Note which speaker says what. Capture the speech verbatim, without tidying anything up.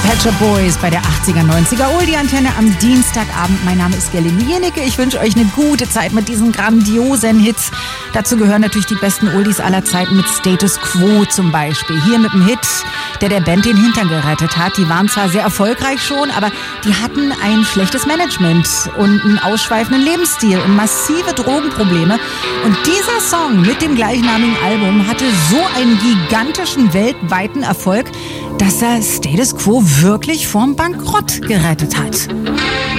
Speaker 1: Pet Shop Boys bei der achtziger, neunziger Oldie-Antenne am Dienstagabend. Mein Name ist Gerlinde Jennecke. Ich wünsche euch eine gute Zeit mit diesen grandiosen Hits. Dazu gehören natürlich die besten Oldies aller Zeiten mit Status Quo zum Beispiel. Hier mit dem Hit, der der Band den Hintern gerettet hat. Die waren zwar sehr erfolgreich schon, aber die hatten ein schlechtes Management und einen ausschweifenden Lebensstil und massive Drogenprobleme. Und dieser Song mit dem gleichnamigen Album hatte so einen gigantischen weltweiten Erfolg, dass er Status Quo wirklich vorm Bankrott gerettet hat.